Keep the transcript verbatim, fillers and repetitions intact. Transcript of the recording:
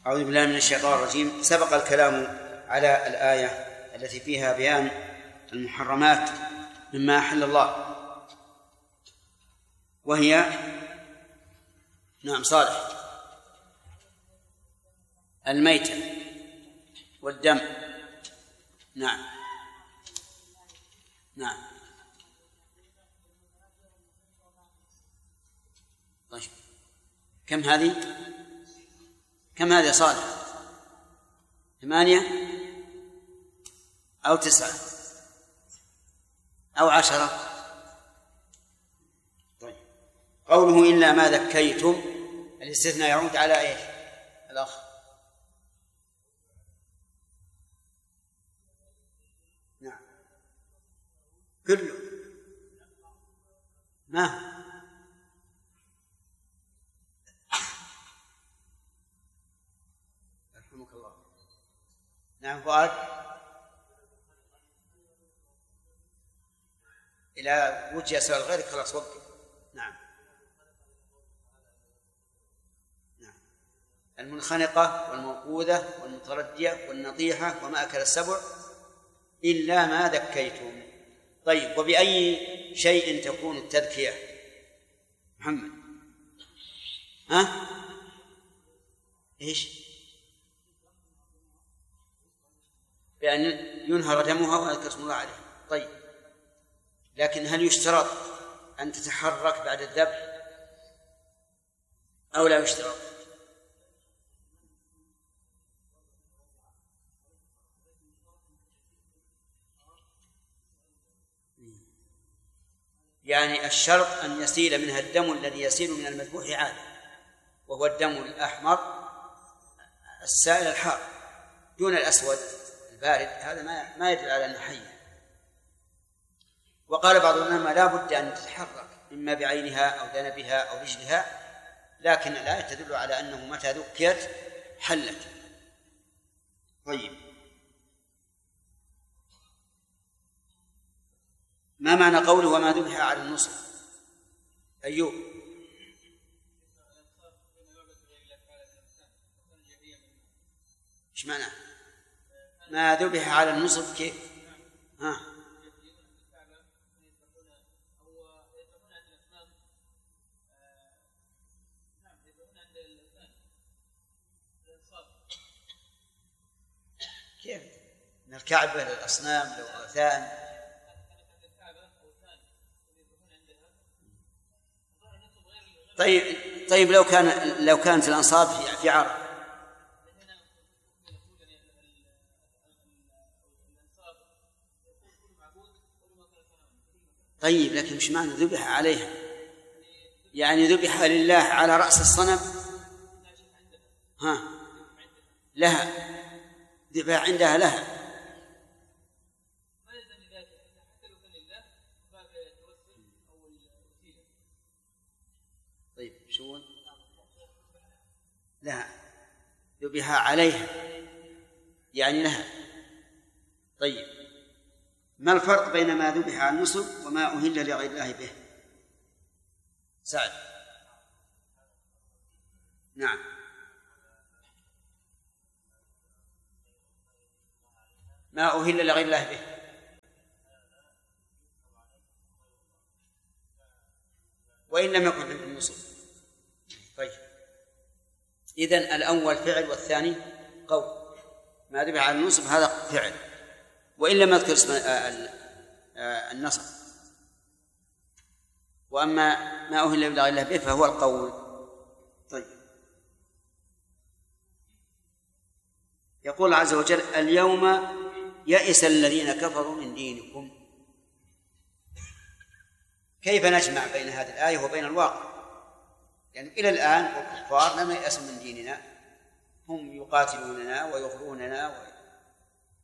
أعوذ بالله من الشيطان الرجيم. سبق الكلام على الآية التي فيها بيان المحرمات مما أحل الله، وهي نعم صالح الميتة والدم. نعم نعم طيب. كم هذه؟ كم هذه صالح؟ ثمانية أو تسعة أو عشرة؟ طيب. قوله إلا ما ذكيتم، الاستثناء يعود على إيش الأخ؟ نعم كله. ما رحمك الله. نعم فؤاد. إلى وجه سؤال غيرك خلاص وقف. نعم نعم المنخنقة والموقوذة والمتردية والنطيحة وما أكل السبع إلا ما ذكيتم. طيب، وبأي شيء تكون التذكية محمد؟ ها؟ إيش؟ بأن ينهر دمها ويذكر اسم الله عليه. طيب، لكن هل يشترط أن تتحرك بعد الذبح أو لا يشترط؟ يعني الشرط أن يسيل منها الدم الذي يسيل من المذبوح عادة، وهو الدم الأحمر السائل الحار دون الأسود البارد، هذا ما ما يدل على أنه حي. وقال بعض العلماء لا بد أن تتحرك إما بعينها أو ذنبها أو رجلها، لكن الآية تدل على أنه متى ذكرت حلت. طيب، ما معنى قوله وما ذبح على النصب؟ أيوب. إيش معنى ما ذبح على النصب؟ كيف؟ ها؟ كيف؟ من الكعبة للأصنام للأوثان. طيب طيب لو كان لو كانت الأنصاب في عرب، طيب لكن مش معنى ذبح عليها؟ يعني ذبح لله على رأس الصنم؟ ها لها ذبح عندها لها. طيب شو لها؟ ذبح عليها يعني لها. طيب، ما الفرق بين ما ذبح على النصب وما أهل لغير الله به؟ سعد. نعم ما أهل لغير الله به. وإن لم يكن عند النصب. طيب، إذن الأول فعل والثاني قول. ما ذبح على النصب هذا فعل، وإن لم يذكر اسم النصب. وأما ما أهل لغير الله به فهو القول. طيب، يقول عز وجل اليوم يئس الذين كفروا من دينكم. كيف نجمع بين هذه الآية وبين الواقع؟ يعني إلى الآن الكفار لم ييأسوا من ديننا، هم يقاتلوننا ويغروننا